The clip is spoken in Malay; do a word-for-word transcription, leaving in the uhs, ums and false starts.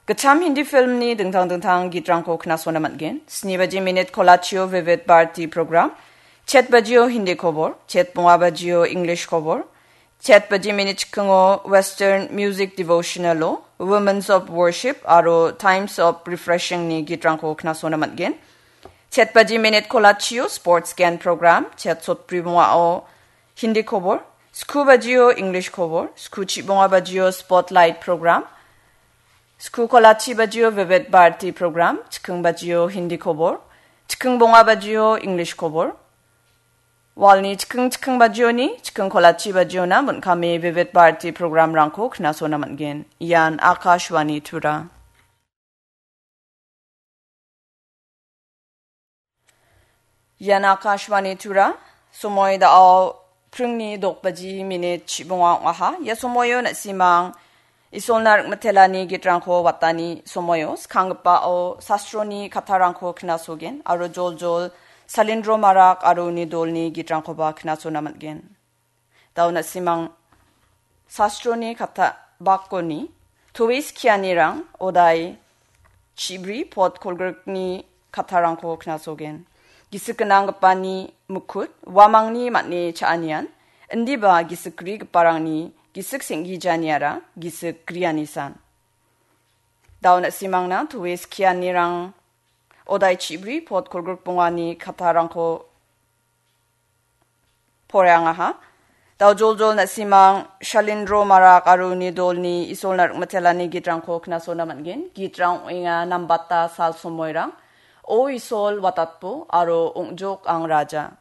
Gacham Hindi film ni dengtang-dengtang gitrang ko knasona matgen. Sni baji minute kolachio vivid Bharti program. Chet bajio Hindi khobor, chet bunga bajio English khobor. Chet baji minute chkungo Western music devotional, Women's of Worship aro Times of Refreshing ni gitrang ko knasona matgen. Chet baji minute kolachio sports scan program. Chet sot pribunga o Hindi khobor. Sku bajio English khobor. Sku chibunga bajio spotlight program. Sku kolachi bajio vivid Bharti program, chikung bajio Hindi khobor, chikung bonga bajio English khobor. Walni chikung chikung bajio ni, chikung kolachi bajio na munkami vivid Bharti program rangko knaso na matgen. Yan Akashwani Tura. Yan Akashwani Tura, sumoy dao prungni dokbaji minute chibunga waha, ya sumoyo na simang Isolnar matelani gitrangko watani somoyo skangpa o sastroni katarangko knasogen aro joljol salindro marak aro ni dolni gitrangko ba knaso namatgen. Dauna simang sastroni kata bakoni tuwis kianirang odai chibri pot kolgerni katarangko knasogen. Gisiknangpani mukut wamangni matni chaanian indiba gisikri parangni Gisik singgi janiara, gisik krianisan. Daun simangna tuwis kianirang odai chibri pot kolgurk bungani katarangko poreangaha. Daw joljol na simang shalindro marak aruni dolni isolnar matelani gitrangko knaso namatgen. Gitrang inga nambata sal somoyrang. O isol watatpo aro ungjok ang raja.